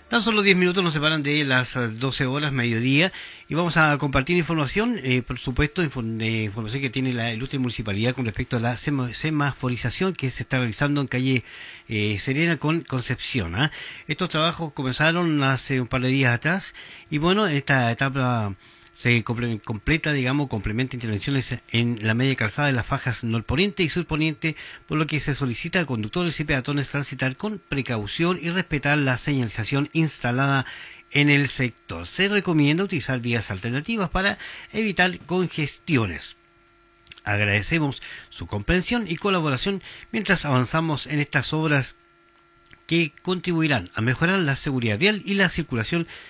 Tan solo 10 minutos nos separan de las 12 horas, mediodía, y vamos a compartir información, por supuesto, de información que tiene la ilustre municipalidad con respecto a la semaforización que se está realizando en calle Serena con Concepción. ¿Ah? Estos trabajos comenzaron hace un par de días atrás, y bueno, esta etapa se completa, digamos, complementa intervenciones en la media calzada de las fajas norponiente y surponiente, por lo que se solicita a conductores y peatones transitar con precaución y respetar la señalización instalada en el sector. Se recomienda utilizar vías alternativas para evitar congestiones. Agradecemos su comprensión y colaboración mientras avanzamos en estas obras que contribuirán a mejorar la seguridad vial y la circulación